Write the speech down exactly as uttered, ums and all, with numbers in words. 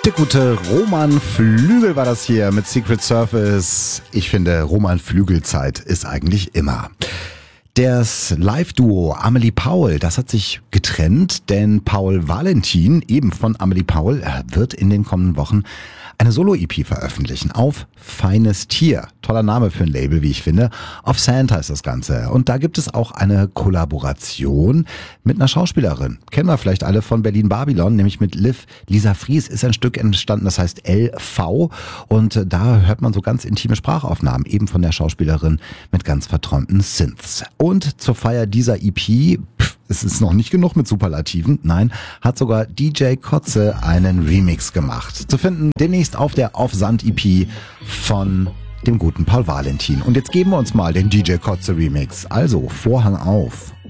Der gute Roman Flügel war das hier mit Secret Service. Ich finde, Roman Flügel-Zeit ist eigentlich immer. Das Live-Duo Amelie Paul, das hat sich getrennt, denn Paul Valentin, eben von Amelie Paul, wird in den kommenden Wochen eine Solo-E P veröffentlichen auf Feines Tier. Toller Name für ein Label, wie ich finde. Auf Santa ist das Ganze. Und da gibt es auch eine Kollaboration mit einer Schauspielerin. Kennen wir vielleicht alle von Berlin Babylon, nämlich mit Liv. Lisa Fries ist ein Stück entstanden, das heißt L V. Und da hört man so ganz intime Sprachaufnahmen, eben von der Schauspielerin mit ganz verträumten Synths. Und zur Feier dieser E P, pff, es ist noch nicht genug mit Superlativen, nein, hat sogar D J Kotze einen Remix gemacht. Zu finden demnächst auf der Auf Sand E P von dem guten Paul Valentin. Und jetzt geben wir uns mal den D J Kotze Remix. Also, Vorhang auf.